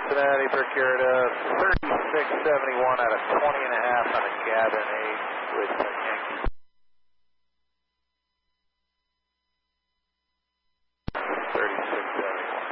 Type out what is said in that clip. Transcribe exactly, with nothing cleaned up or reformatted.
Cincinnati, Brickyarda, thirty-six seventy-one out of twenty and a half on a cabin eight with Yankee